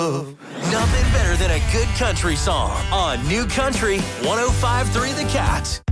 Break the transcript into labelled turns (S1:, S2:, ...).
S1: Nothing better than a good country song on New Country 105.3 The Cat.